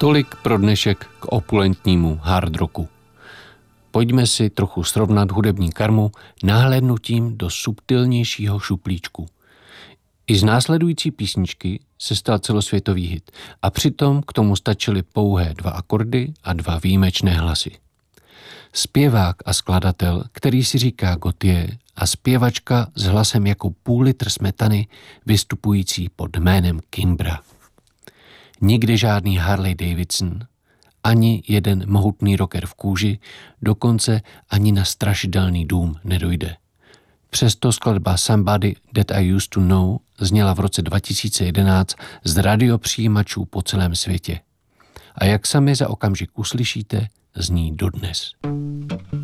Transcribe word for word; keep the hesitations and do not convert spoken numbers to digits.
Tolik pro dnešek k opulentnímu hard rocku. Pojďme si trochu srovnat hudební karmu náhlédnutím do subtilnějšího šuplíčku. I z následující písničky se stal celosvětový hit a přitom k tomu stačily pouhé dva akordy a dva výjimečné hlasy. Zpěvák a skladatel, který si říká Gotye, a zpěvačka s hlasem jako půl litr smetany vystupující pod jménem Kimbra. Nikdy žádný Harley Davidson, ani jeden mohutný rocker v kůži, dokonce ani na strašidelný dům nedojde. Přesto skladba Somebody That I Used to Know zněla v roce dva tisíce jedenáct z radiopřijímačů po celém světě. A jak sami za okamžik uslyšíte, zní dodnes.